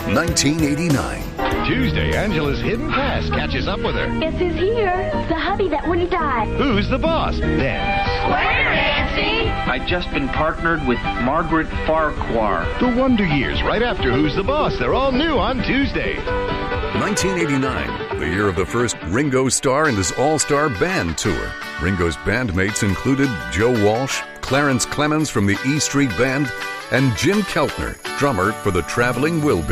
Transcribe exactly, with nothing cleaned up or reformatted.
nineteen eighty-nine. Tuesday, Angela's hidden past catches up with her. Guess who's here? The hubby that wouldn't die. Who's the boss? Then, Square, Nancy! I'd just been partnered with Margaret Farquhar. The Wonder Years, right after Who's the Boss. They're all new on Tuesday. nineteen eighty-nine, the year of the first Ringo Starr and his all-star band tour. Ringo's bandmates included Joe Walsh, Clarence Clemens from the E Street Band, and Jim Keltner, drummer for the Traveling Wilburys.